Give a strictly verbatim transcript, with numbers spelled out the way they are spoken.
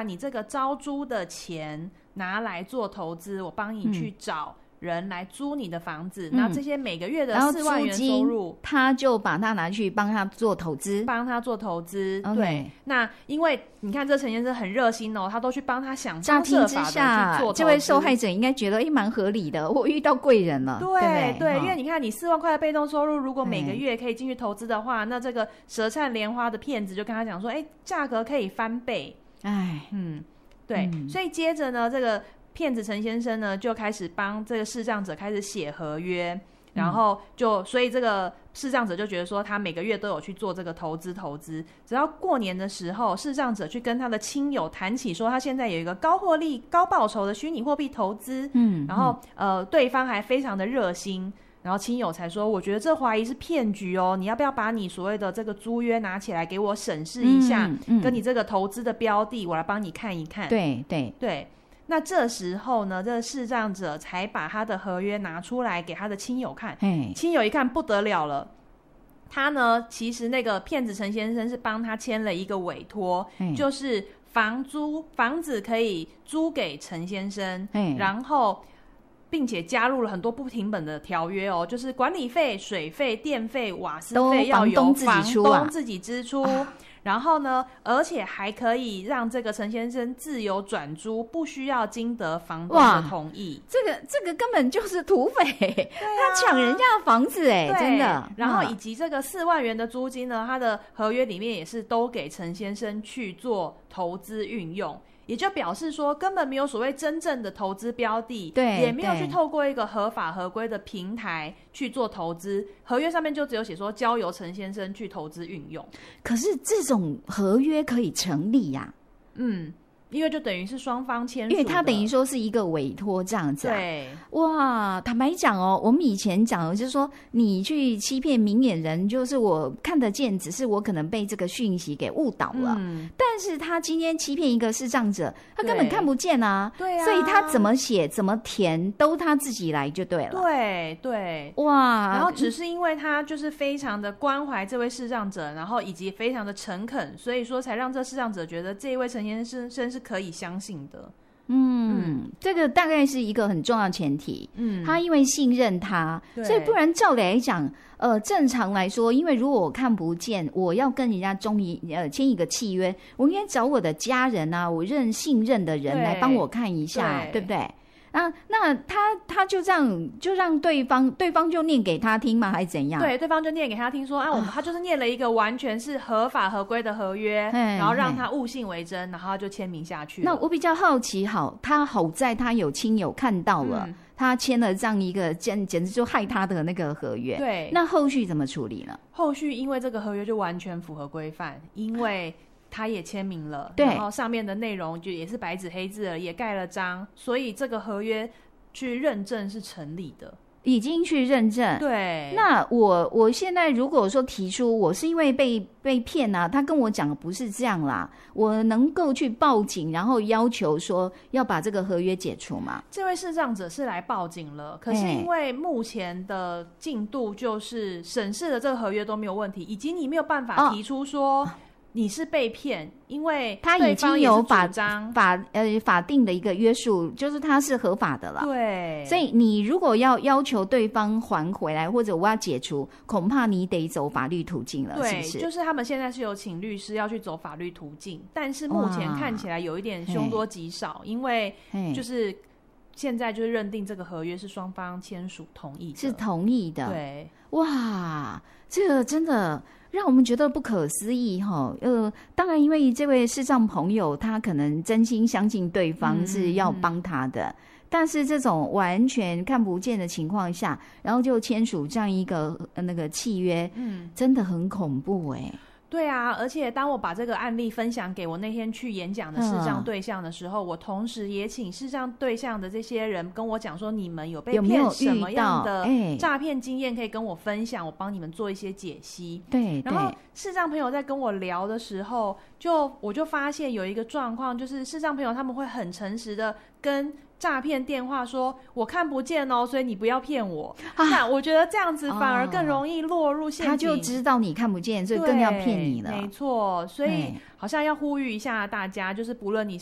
你这个招租的钱拿来做投资，我帮你去找人来租你的房子，那、嗯、这些每个月的四万元收入， 他就把它拿去帮他做投资， 帮他做投资。 Okay. 对，那因为你看这陈先生很热心哦，他都去帮他想方设法的去做投资。 这位受害者应该觉得诶蛮合理的，我遇到贵人了。 对对, 对，因为你看你四万块的被动收入，如果每个月可以进去投资的话，那这个舌灿莲花的骗子就跟他讲说，哎，价格可以翻倍。 哎， 嗯，对、嗯，所以接着呢，这个骗子陈先生呢就开始帮这个视障者开始写合约，然后就所以这个视障者就觉得说他每个月都有去做这个投资投资，直到过年的时候，视障者去跟他的亲友谈起说他现在有一个高获利高报酬的虚拟货币投资，嗯，然后呃对方还非常的热心，然后亲友才说我觉得这怀疑是骗局哦，你要不要把你所谓的这个租约拿起来给我审视一下、嗯嗯、跟你这个投资的标的我来帮你看一看。 对对对，那这时候呢，这个视障者才把他的合约拿出来给他的亲友看，亲友一看不得了了，他呢其实那个骗子陈先生是帮他签了一个委托，就是房租房子可以租给陈先生，然后并且加入了很多不停本的条约哦，就是管理费、水费、电费、瓦斯费要由房东自己支出，然后呢，而且还可以让这个陈先生自由转租，不需要经得房东的同意。 这个这个根本就是土匪，啊、他抢人家的房子哎，真的。 然后以及这个四万元的租金呢，他的合约里面也是都给陈先生去做投资运用。也就表示说根本没有所谓真正的投资标的， 对， 也没有去透过一个合法合规的平台去做投资，合约上面就只有写说交由陈先生去投资运用。 可是这种合约可以成立呀、啊？ 嗯，因为就等于是双方签署的， 因为他等于说是一个委托这样子、啊。 对， 哇，坦白讲哦，我们以前讲的就是说，你去欺骗明眼人，就是我看得见，只是我可能被这个讯息给误导了。嗯，但是他今天欺骗一个视障者，他根本看不见啊， 对啊， 所以他怎么写、怎么填，都他自己来就对了。 对对， 哇， 然后只是因为他就是非常的关怀这位视障者，然后以及非常的诚恳，所以说才让这视障者觉得这一位陈先生是可以相信的。 嗯, 嗯，这个大概是一个很重要的前提。嗯，他因为信任他，所以不然照理来讲，呃，正常来说，因为如果我看不见，我要跟人家中一呃签一个契约，我应该找我的家人啊，我认信任的人来帮我看一下， 对, 对不对？啊，那他他就这样就让对方对方就念给他听吗？还是怎样？ 对，对方就念给他听说啊，我们他就是念了一个完全是合法合规的合约，然后让他误信为真，然后他就签名下去了。 那我比较好奇，好，他好在他有亲友看到了，嗯、他签了这样一个简简直就害他的那个合约。 对， 那后续怎么处理呢？ 后续因为这个合约就完全符合规范，因为他也签名了， 对， 然后上面的内容就也是白纸黑字了，也盖了章，所以这个合约去认证是成立的， 已经去认证。 对， 那我我现在如果说提出我是因为被被骗啊，他跟我讲的不是这样啦，我能够去报警，然后要求说要把这个合约解除吗？ 这位视障者是来报警了，可是因为目前的进度就是审视的这个合约都没有问题，以及你没有办法提出说、哦你是被骗，因为他已经有法法呃法定的一个约束，就是他是合法的了。 对， 所以你如果要要求对方还回来，或者我要解除，恐怕你得走法律途径了， 对， 是不是？ 就是他们现在是有请律师要去走法律途径，但是目前看起来有一点凶多吉少，因为就是现在就是认定这个合约是双方签署同意的， 是同意的。 对， 哇，这个真的让我们觉得不可思议哈。呃，当然，因为这位视障朋友他可能真心相信对方是要帮他的，嗯嗯、但是这种完全看不见的情况下，然后就签署这样一个、呃、那个契约，嗯，真的很恐怖哎、欸。 对啊，而且当我把这个案例分享给我那天去演讲的视障对象的时候、嗯、我同时也请视障对象的这些人跟我讲说，你们有被骗什么样的诈骗经验可以跟我分享，我帮你们做一些解析。 对， 然后视障朋友在跟我聊的时候，就我就发现有一个状况，就是视障朋友他们会很诚实的跟诈骗电话说我看不见哦，所以你不要骗我、啊、那我觉得这样子反而更容易落入陷阱、哦、他就知道你看不见，所以更要骗你了。 没错，所以好像要呼吁一下大家，就是不论你